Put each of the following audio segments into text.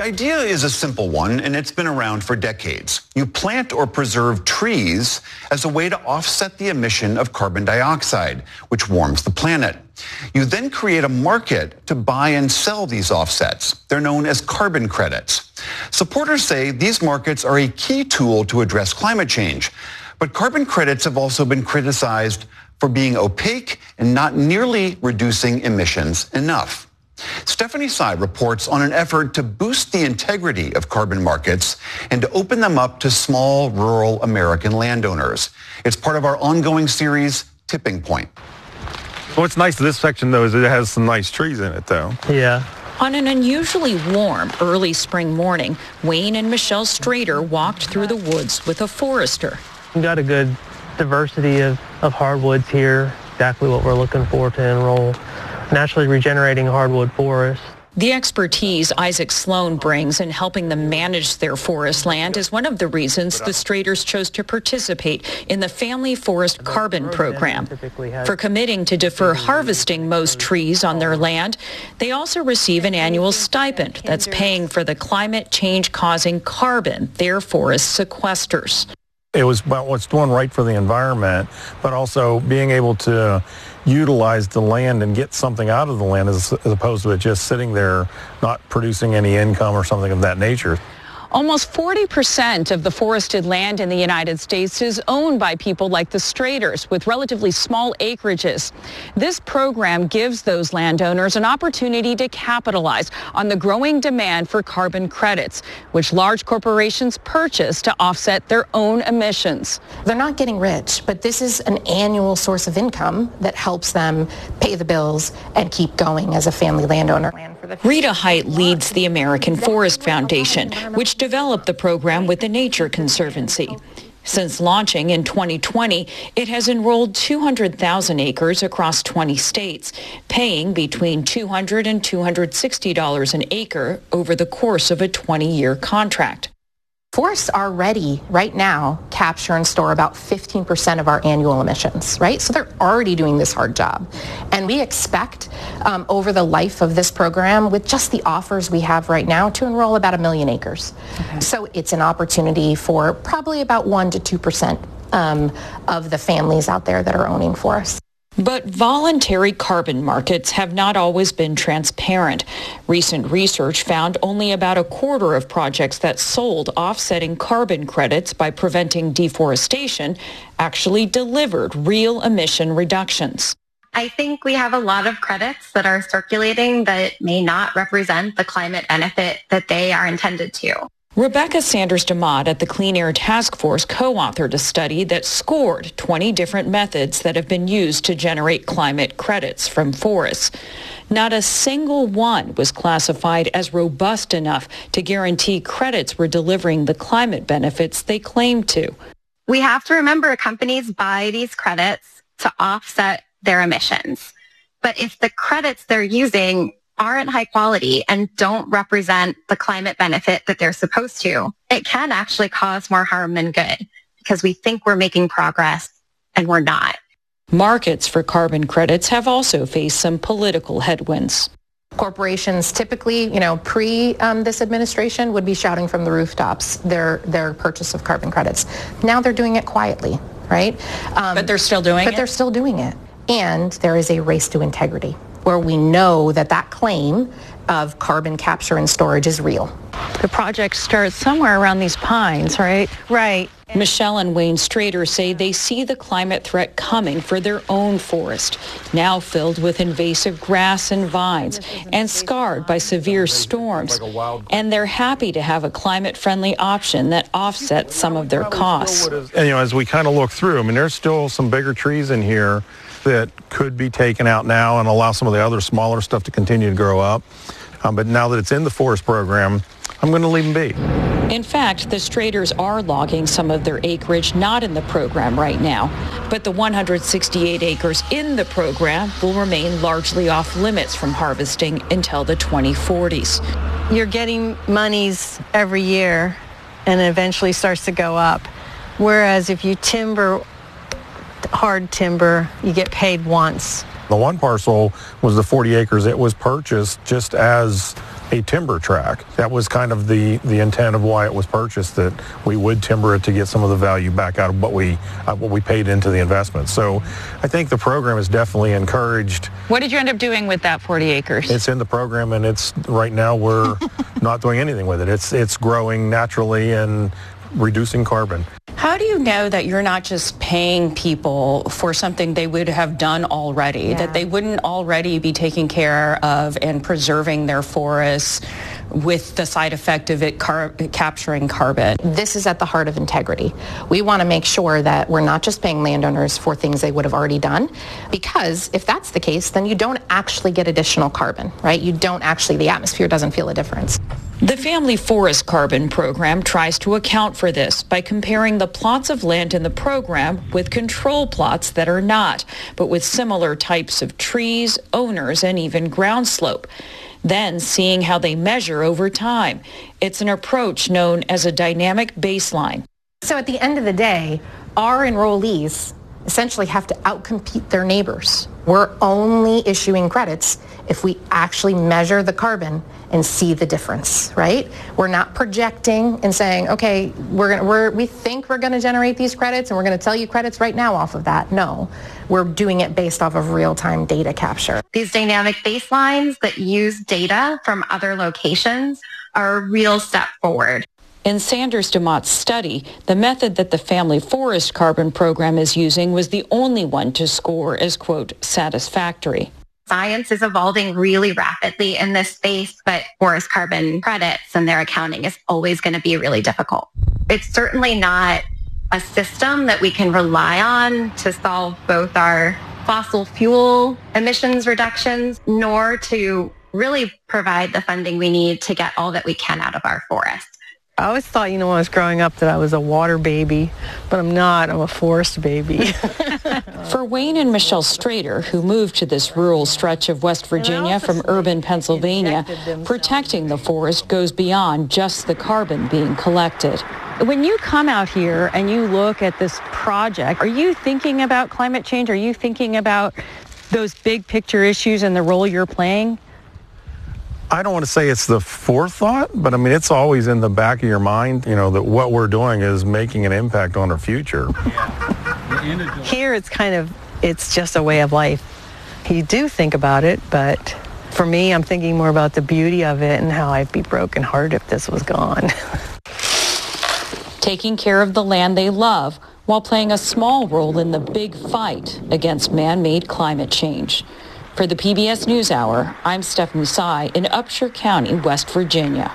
The idea is a simple one, and it's been around for decades. You plant or preserve trees as a way to offset the emission of carbon dioxide, which warms the planet. You then create a market to buy and sell these offsets. They're known as carbon credits. Supporters say these markets are a key tool to address climate change. But carbon credits have also been criticized for being opaque and not nearly reducing emissions enough. Stephanie Tsai reports on an effort to boost the integrity of carbon markets and to open them up to small, rural American landowners. It's part of our ongoing series, Tipping Point. What's nice of this section, though, is it has some nice trees in it, though. Yeah. On an unusually warm early spring morning, Wayne and Michelle Strader walked through the woods with a forester. We got a good diversity of hardwoods here, exactly what we're looking for to enroll. Naturally regenerating hardwood forest. The expertise Isaac Sloan brings in helping them manage their forest land is one of the reasons the Straders chose to participate in the Family Forest Carbon Program. For committing to defer harvesting most trees on their land, they also receive an annual stipend that's paying for the climate change causing carbon their forest sequesters. It was about what's doing right for the environment, but also being able to utilize the land and get something out of the land as opposed to it just sitting there not producing any income or something of that nature. Almost 40% of the forested land in the United States is owned by people like the Straders with relatively small acreages. This program gives those landowners an opportunity to capitalize on the growing demand for carbon credits, which large corporations purchase to offset their own emissions. They're not getting rich, but this is an annual source of income that helps them pay the bills and keep going as a family landowner. Rita Height leads the American Forest Foundation, which developed the program with the Nature Conservancy. Since launching in 2020, it has enrolled 200,000 acres across 20 states, paying between $200 and $260 an acre over the course of a 20-year contract. Forests already, right now, capture and store about 15% of our annual emissions, right? So they're already doing this hard job. And we expect over the life of this program, with just the offers we have right now, to enroll about 1 million acres. Okay. So it's an opportunity for probably about 1 to 2% of the families out there that are owning forests. But voluntary carbon markets have not always been transparent. Recent research found only about a quarter of projects that sold offsetting carbon credits by preventing deforestation actually delivered real emission reductions. I think we have a lot of credits that are circulating that may not represent the climate benefit that they are intended to. Rebecca Sanders-DeMott at the Clean Air Task Force co-authored a study that scored 20 different methods that have been used to generate climate credits from forests. Not a single one was classified as robust enough to guarantee credits were delivering the climate benefits they claimed to. We have to remember companies buy these credits to offset their emissions. But if the credits they're using aren't high quality and don't represent the climate benefit that they're supposed to, it can actually cause more harm than good because we think we're making progress and we're not. Markets for carbon credits have also faced some political headwinds. Corporations typically, pre this administration would be shouting from the rooftops their purchase of carbon credits. Now they're doing it quietly, right? But they're still doing it? But they're still doing it. And there is a race to integrity, where we know that claim of carbon capture and storage is real. The project starts somewhere around these pines, right? Right. Michelle and Wayne Strader say they see the climate threat coming for their own forest, now filled with invasive grass and vines and scarred by severe storms. And they're happy to have a climate-friendly option that offsets some of their costs. And, as we kind of look through, there's still some bigger trees in here that could be taken out now and allow some of the other smaller stuff to continue to grow up. But now that it's in the forest program, I'm going to leave them be. In fact, the Straders are logging some of their acreage not in the program right now. But the 168 acres in the program will remain largely off limits from harvesting until the 2040s. You're getting monies every year and it eventually starts to go up. Whereas if you timber hard timber, you get paid once. The one parcel was the 40 acres. It was purchased just as a timber tract. That was kind of the intent of why it was purchased, that we would timber it to get some of the value back out of what we paid into the investment. So I think the program is definitely encouraged. What did you end up doing with that 40 acres? It's in the program, and it's right now we're not doing anything with it. It's growing naturally and reducing carbon. How do you know that you're not just paying people for something they would have done already, that they wouldn't already be taking care of and preserving their forests with the side effect of it capturing carbon? This is at the heart of integrity. We want to make sure that we're not just paying landowners for things they would have already done, because if that's the case, then you don't actually get additional carbon, right? You don't actually, the atmosphere doesn't feel a difference. The Family Forest Carbon Program tries to account for this by comparing the plots of land in the program with control plots that are not, but with similar types of trees, owners, and even ground slope. Then seeing how they measure over time. It's an approach known as a dynamic baseline. So at the end of the day, our enrollees essentially have to outcompete their neighbors. We're only issuing credits if we actually measure the carbon and see the difference, right? We're not projecting and saying, okay, we think we're going to generate these credits and we're going to tell you credits right now off of that. No, we're doing it based off of real-time data capture. These dynamic baselines that use data from other locations are a real step forward. In Sanders DeMott's study, the method that the Family Forest Carbon Program is using was the only one to score as, quote, satisfactory. Science is evolving really rapidly in this space, but forest carbon credits and their accounting is always going to be really difficult. It's certainly not a system that we can rely on to solve both our fossil fuel emissions reductions, nor to really provide the funding we need to get all that we can out of our forests. I always thought, when I was growing up that I was a water baby, but I'm not. I'm a forest baby. For Wayne and Michelle Strader, who moved to this rural stretch of West Virginia from urban Pennsylvania, protecting the forest goes beyond just the carbon being collected. When you come out here and you look at this project, are you thinking about climate change? Are you thinking about those big picture issues and the role you're playing? I don't want to say it's the forethought, but it's always in the back of your mind, that what we're doing is making an impact on our future. Here it's just a way of life. You do think about it, but for me, I'm thinking more about the beauty of it and how I'd be brokenhearted if this was gone. Taking care of the land they love while playing a small role in the big fight against man-made climate change. For the PBS NewsHour, I'm Stephanie Tsai in Upshur County, West Virginia.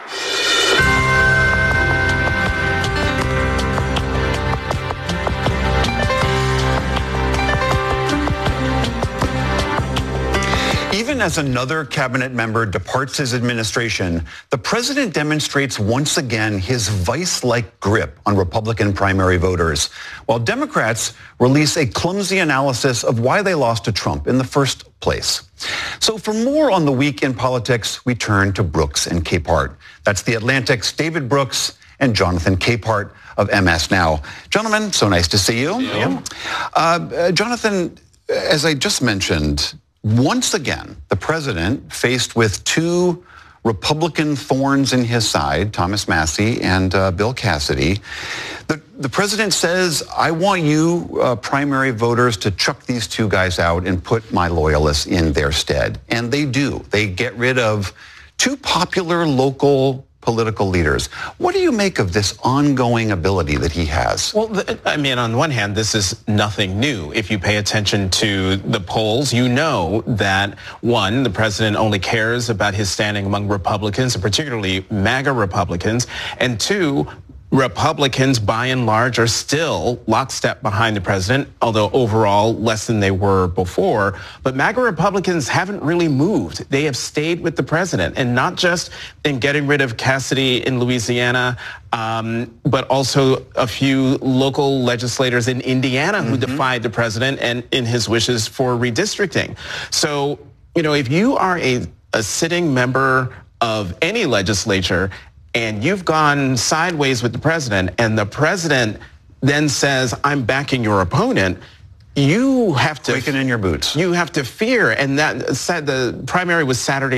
Even as another cabinet member departs his administration, the president demonstrates once again his vice-like grip on Republican primary voters, while Democrats release a clumsy analysis of why they lost to Trump in the first place. So for more on the week in politics, we turn to Brooks and Capehart. That's The Atlantic's David Brooks and Jonathan Capehart of MS Now. Gentlemen, so nice to see you. Yeah. Jonathan, as I just mentioned, once again, the president, faced with two Republican thorns in his side, Thomas Massie and Bill Cassidy, the president says, I want you primary voters to chuck these two guys out and put my loyalists in their stead. And they do. They get rid of two popular local political leaders. What do you make of this ongoing ability that he has? Well, on one hand, this is nothing new. If you pay attention to the polls, you know that, one, the president only cares about his standing among Republicans, and particularly MAGA Republicans, and two, Republicans, by and large, are still lockstep behind the president, although overall less than they were before. But MAGA Republicans haven't really moved. They have stayed with the president, and not just in getting rid of Cassidy in Louisiana, but also a few local legislators in Indiana who defied the president and in his wishes for redistricting. So, if you are a sitting member of any legislature and you've gone sideways with the president, and the president then says, I'm backing your opponent, you have to... Quaking in your boots. You have to fear, and that said, the primary was Saturday night.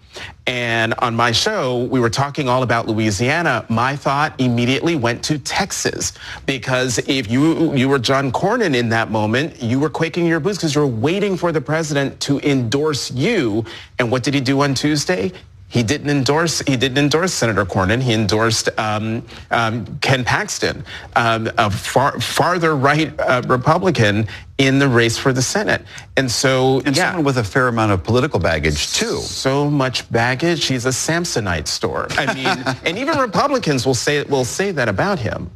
And on my show, we were talking all about Louisiana. My thought immediately went to Texas, because if you were John Cornyn in that moment, you were quaking in your boots because you were waiting for the president to endorse you. And what did he do on Tuesday? He didn't endorse Senator Cornyn. He endorsed Ken Paxton, a farther right Republican in the race for the Senate. And so, someone with a fair amount of political baggage too. So much baggage. He's a Samsonite store. I mean, and even Republicans will say that about him.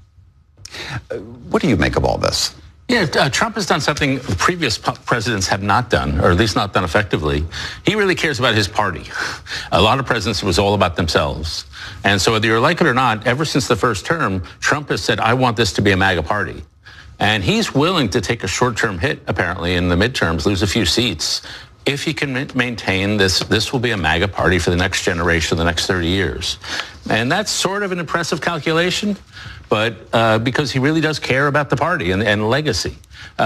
What do you make of all this? Yeah, Trump has done something the previous presidents have not done, or at least not done effectively. He really cares about his party. A lot of presidents, it was all about themselves. And so whether you like it or not, ever since the first term, Trump has said, I want this to be a MAGA party. And he's willing to take a short-term hit, apparently, in the midterms, lose a few seats. If he can maintain this will be a MAGA party for the next generation, the next 30 years. And that's sort of an impressive calculation, but because he really does care about the party and legacy.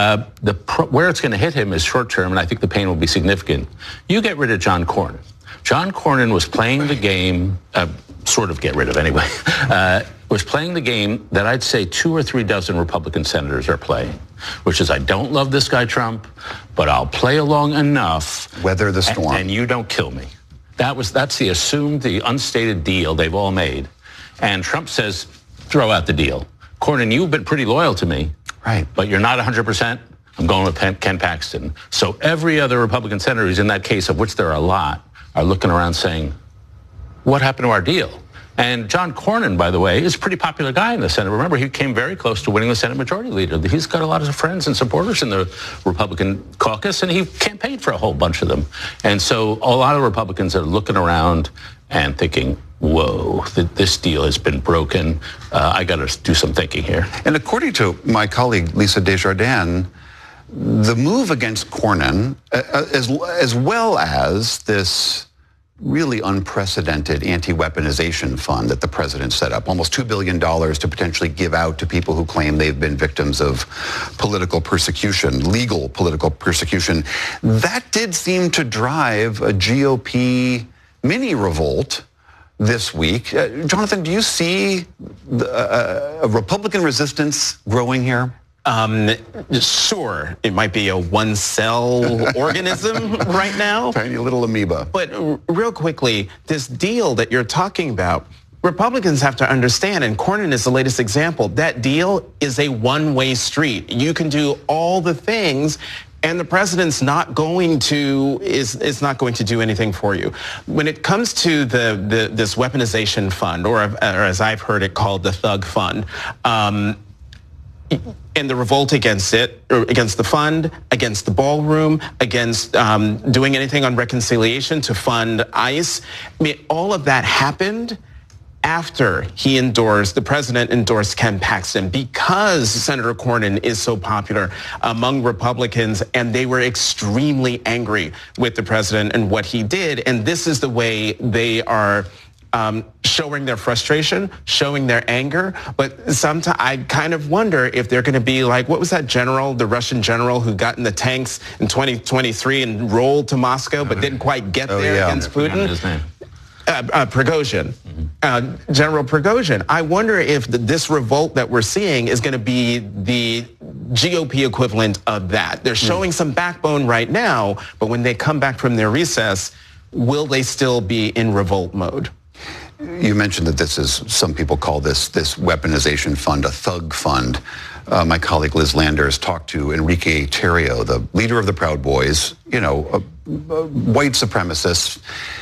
Where it's going to hit him is short-term, and I think the pain will be significant. You get rid of John Cornyn. John Cornyn was playing the game, sort of get rid of anyway, was playing the game that I'd say 2 or 3 dozen Republican senators are playing, which is I don't love this guy Trump, but I'll play along enough. Weather the storm. And you don't kill me. That's the assumed, the unstated deal they've all made. And Trump says, throw out the deal. Cornyn, you've been pretty loyal to me. Right. But you're not 100%. I'm going with Ken Paxton. So every other Republican senator who's in that case, of which there are a lot, are looking around saying, what happened to our deal? And John Cornyn, by the way, is a pretty popular guy in the Senate. Remember, he came very close to winning the Senate Majority Leader. He's got a lot of friends and supporters in the Republican caucus, and he campaigned for a whole bunch of them. And so a lot of Republicans are looking around and thinking, whoa, this deal has been broken. I got to do some thinking here. And according to my colleague, Lisa Desjardins, the move against Cornyn, as well as this really unprecedented anti-weaponization fund that the president set up, almost $2 billion to potentially give out to people who claim they've been victims of political persecution, legal political persecution, that did seem to drive a GOP mini revolt this week. Jonathan, do you see a Republican resistance growing here? Sure, it might be a one-cell organism right now. Tiny little amoeba. But real quickly, this deal that you're talking about, Republicans have to understand, and Cornyn is the latest example, that deal is a one-way street. You can do all the things, and the president's not going to is not going to do anything for you. When it comes to this weaponization fund, or as I've heard it called, the thug fund, and the revolt against it, or against the fund, against the ballroom, against doing anything on reconciliation to fund ICE. I mean, all of that happened after the president endorsed Ken Paxton, because Senator Cornyn is so popular among Republicans, and they were extremely angry with the president and what he did. And this is the way they are showing their frustration, showing their anger. But sometimes I kind of wonder if they're going to be like, what was that general, the Russian general who got in the tanks in 2023 and rolled to Moscow but didn't quite get there against Putin? His name. Prigozhin, General Prigozhin. I wonder if this revolt that we're seeing is going to be the GOP equivalent of that. They're showing some backbone right now, but when they come back from their recess, will they still be in revolt mode? You mentioned that this is, some people call this weaponization fund a thug fund. My colleague Liz Landers talked to Enrique Tarrio, the leader of the Proud Boys, a white supremacist,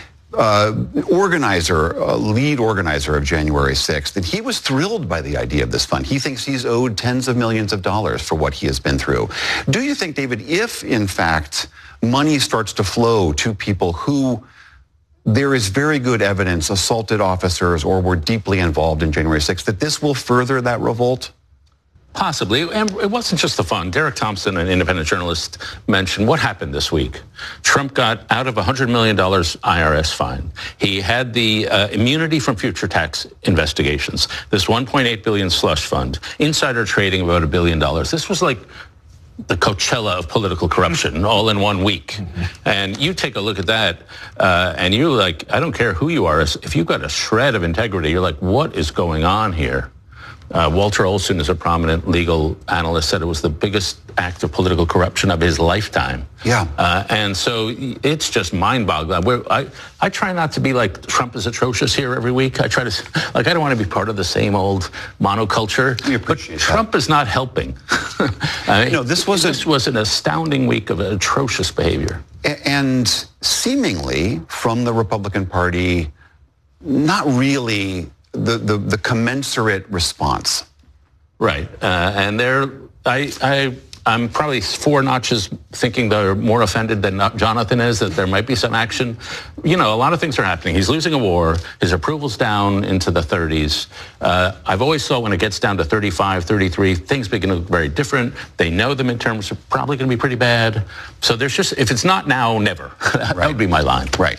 lead organizer of January 6th, and he was thrilled by the idea of this fund. He thinks he's owed tens of millions of dollars for what he has been through. Do you think, David, if in fact money starts to flow to people who there is very good evidence assaulted officers or were deeply involved in January 6th, that this will further that revolt? Possibly. And it wasn't just the fund. Derek Thompson, an independent journalist, mentioned what happened this week. Trump got out of a $100 million IRS fine. He had the immunity from future tax investigations. This $1.8 billion slush fund, insider trading about $1 billion. This was like the Coachella of political corruption all in 1 week. And you take a look at that and you're like, I don't care who you are. If you've got a shred of integrity, you're like, what is going on here? Walter Olson is a prominent legal analyst, said it was the biggest act of political corruption of his lifetime. Yeah. And so it's just mind-boggling. I try not to be like Trump is atrocious here every week. I try to, I don't want to be part of the same old monoculture. But Trump is not helping. This was an astounding week of atrocious behavior. And seemingly from the Republican Party, not really the commensurate response. Right. And I'm probably 4 notches thinking they're more offended than Jonathan is, that there might be some action. A lot of things are happening. He's losing a war. His approval's down into the 30s. I've always thought when it gets down to 35, 33, things begin to look very different. They know the midterms are probably going to be pretty bad. So there's just, if it's not now, never. That would be my line. Right.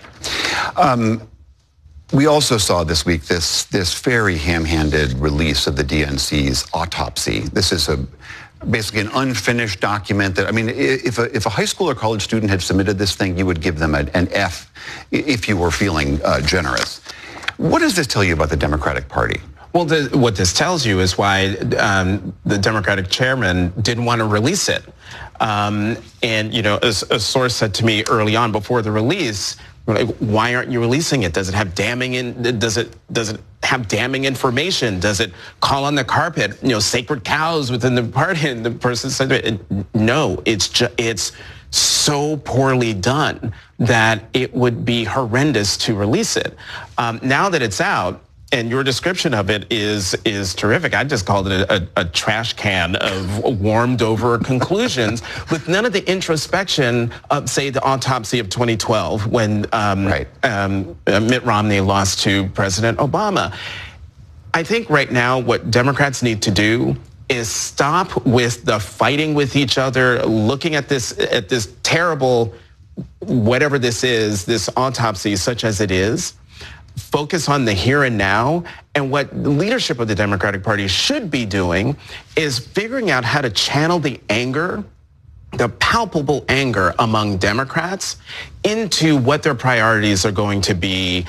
We also saw this week this very ham-handed release of the DNC's autopsy. This is basically an unfinished document that, if a high school or college student had submitted this thing, you would give them an F if you were feeling generous. What does this tell you about the Democratic Party? Well, what this tells you is why the Democratic chairman didn't want to release it. A source said to me early on before the release, why aren't you releasing it? Does it have damning have damning information? Does it call on the carpet, sacred cows within the party? And the person said, no, it's so poorly done that it would be horrendous to release it. Now that it's out, and your description of it is terrific. I just called it a trash can of warmed over conclusions with none of the introspection of, say, the autopsy of 2012 when Mitt Romney lost to President Obama. I think right now what Democrats need to do is stop with the fighting with each other, looking at this terrible, whatever this is, this autopsy, such as it is. Focus on the here and now. And what the leadership of the Democratic Party should be doing is figuring out how to channel the anger, the palpable anger among Democrats, into what their priorities are going to be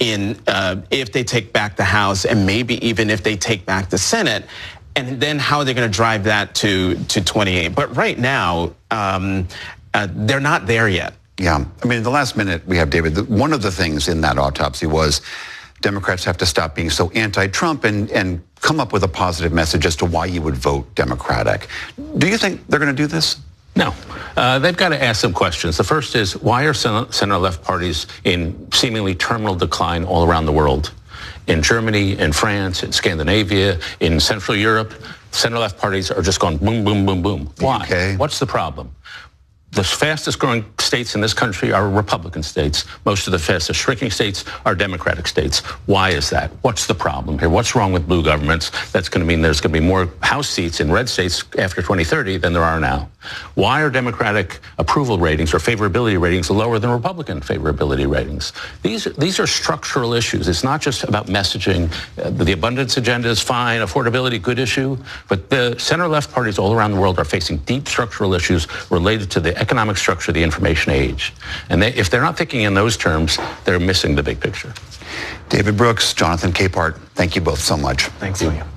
if they take back the House and maybe even if they take back the Senate. And then how are they going to drive that to 28? But right now, they're not there yet. Yeah. The last minute we have, David, one of the things in that autopsy was Democrats have to stop being so anti-Trump and come up with a positive message as to why you would vote Democratic. Do you think they're going to do this? No. They've got to ask some questions. The first is, why are center-left parties in seemingly terminal decline all around the world? In Germany, in France, in Scandinavia, in Central Europe, center-left parties are just going boom, boom, boom, boom. Why? Okay. What's the problem? The fastest growing states in this country are Republican states. Most of the fastest shrinking states are Democratic states. Why is that? What's the problem here? What's wrong with blue governments? That's going to mean there's going to be more House seats in red states after 2030 than there are now. Why are Democratic approval ratings or favorability ratings lower than Republican favorability ratings? These are structural issues. It's not just about messaging. The abundance agenda is fine. Affordability, good issue. But the center-left parties all around the world are facing deep structural issues related to the economic structure of the information age. And if they're not thinking in those terms, they're missing the big picture. David Brooks, Jonathan Capehart, thank you both so much. Thanks, William.